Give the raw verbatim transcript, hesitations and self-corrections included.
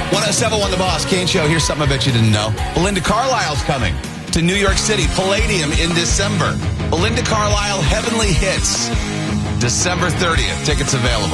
one oh seven point one The Boss, Kane Show. Here's something I bet you didn't know. Belinda Carlisle's coming to New York City, Palladium in December. Belinda Carlisle Heavenly Hits, December thirtieth. Tickets available.